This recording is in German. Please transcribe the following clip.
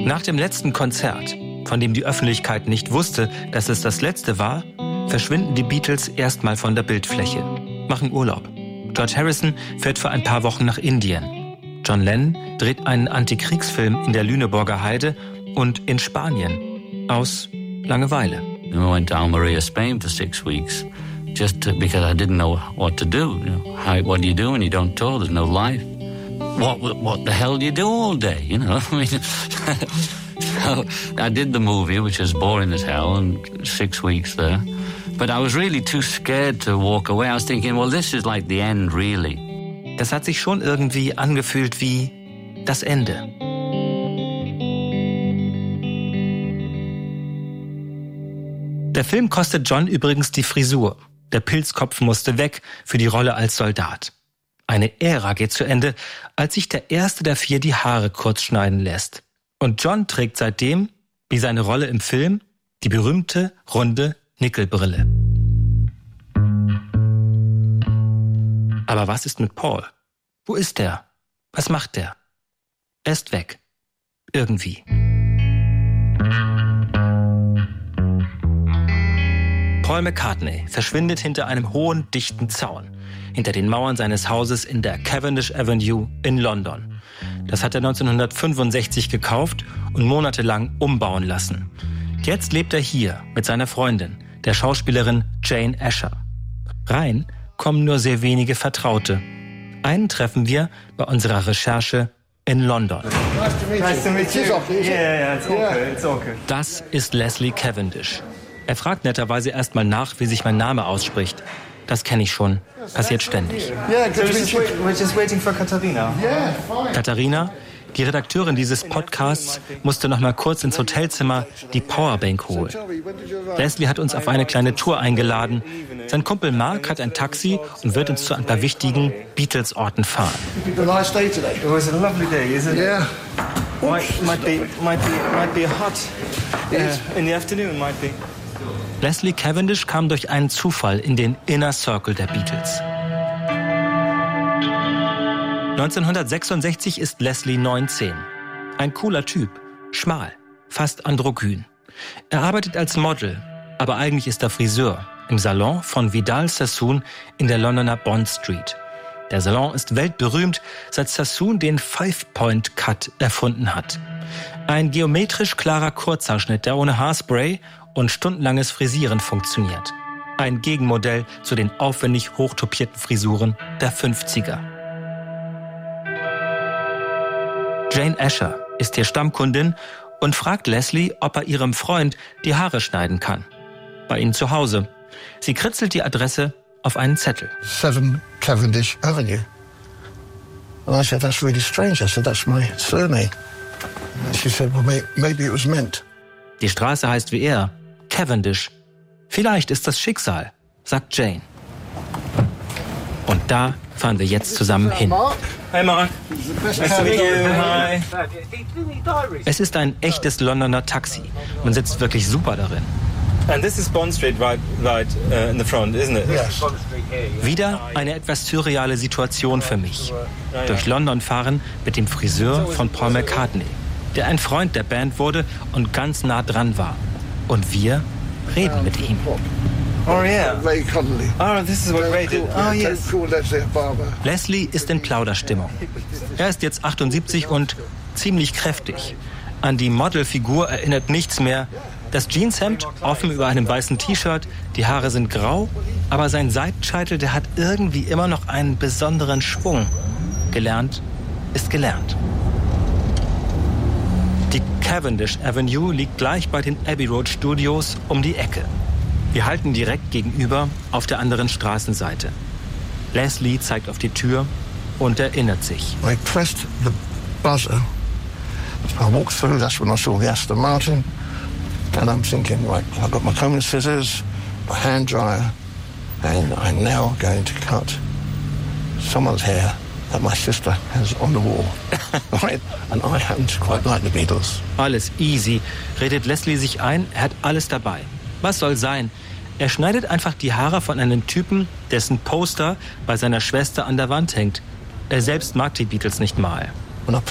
Nach dem letzten Konzert, von dem die Öffentlichkeit nicht wusste, dass es das letzte war, verschwinden die Beatles erstmal von der Bildfläche, machen Urlaub. George Harrison fährt für ein paar Wochen nach Indien. John Lennon dreht einen Antikriegsfilm in der Lüneburger Heide und in Spanien aus Langeweile. We went to Almeria, Spain for 6 weeks, just because I didn't know what to do. You know, what do you do when you don't tour? There's no life. What the hell do you do all day? You know, I mean, so I did the movie, which was boring as hell, and 6 weeks there. But I was really too scared to walk away. I was thinking, well, this is like the end, really. Das hat sich schon irgendwie angefühlt wie das Ende. Der Film kostet John übrigens die Frisur. Der Pilzkopf musste weg für die Rolle als Soldat. Eine Ära geht zu Ende, als sich der erste der 4 die Haare kurz schneiden lässt. Und John trägt seitdem, wie seine Rolle im Film, die berühmte, runde Nickelbrille. Aber was ist mit Paul? Wo ist er? Was macht er? Er ist weg. Irgendwie. Paul McCartney verschwindet hinter einem hohen, dichten Zaun, hinter den Mauern seines Hauses in der Cavendish Avenue in London. Das hat er 1965 gekauft und monatelang umbauen lassen. Jetzt lebt er hier mit seiner Freundin, der Schauspielerin Jane Asher. Rein kommen nur sehr wenige Vertraute. Einen treffen wir bei unserer Recherche in London. Das ist Leslie Cavendish. Er fragt netterweise erstmal nach, wie sich mein Name ausspricht. Das kenne ich schon. Passiert ständig. Katharina, die Redakteurin dieses Podcasts, musste noch mal kurz ins Hotelzimmer die Powerbank holen. Leslie hat uns auf eine kleine Tour eingeladen. Sein Kumpel Mark hat ein Taxi und wird uns zu ein paar wichtigen Beatles-Orten fahren. Leslie Cavendish kam durch einen Zufall in den Inner Circle der Beatles. 1966 ist Leslie 19. Ein cooler Typ, schmal, fast androgyn. Er arbeitet als Model, aber eigentlich ist er Friseur im Salon von Vidal Sassoon in der Londoner Bond Street. Der Salon ist weltberühmt, seit Sassoon den Five-Point-Cut erfunden hat. Ein geometrisch klarer Kurzhaarschnitt, der ohne Haarspray und stundenlanges Frisieren funktioniert. Ein Gegenmodell zu den aufwendig hochtopierten Frisuren der 50er. Jane Asher ist hier Stammkundin und fragt Leslie, ob er ihrem Freund die Haare schneiden kann. Bei ihnen zu Hause. Sie kritzelt die Adresse auf einen Zettel. 7 Cavendish Avenue. And I said, that's really strange. I said, that's my surname. And she said, well, maybe it was meant. Die Straße heißt wie er, Cavendish. Vielleicht ist das Schicksal, sagt Jane. Und da fahren wir jetzt zusammen hin. Hey Mark. Nice to meet you. Hi. Es ist ein echtes Londoner Taxi. Man sitzt wirklich super darin. And this is Bond Street right in the front, isn't it? Yes. Wieder eine etwas surreale Situation für mich. Durch London fahren mit dem Friseur von Paul McCartney, der ein Freund der Band wurde und ganz nah dran war. Und wir reden mit ihm. Oh yeah. Ray Connolly. Oh, this is what Ray did. Oh yes. Call Leslie a barber. Leslie ist in Plauderstimmung. Er ist jetzt 78 und ziemlich kräftig. An die Modelfigur erinnert nichts mehr. Das Jeanshemd offen über einem weißen T-Shirt, die Haare sind grau, aber sein Seitenscheitel, der hat irgendwie immer noch einen besonderen Schwung. Gelernt ist gelernt. Die Cavendish Avenue liegt gleich bei den Abbey Road Studios um die Ecke. Wir halten direkt gegenüber auf der anderen Straßenseite. Leslie zeigt auf die Tür und erinnert sich. I pressed the buzzer. I walked through, that's when I saw the Aston Martin. And I'm thinking, right, I've got my comb and scissors, my hand dryer, and I'm now going to cut someone's hair that my sister has on the wall. Right? And I happen to quite like the Beatles. Alles easy, redet Leslie sich ein, er hat alles dabei. Was soll sein? Er schneidet einfach die Haare von einem Typen, dessen Poster bei seiner Schwester an der Wand hängt. Er selbst mag die Beatles nicht mal.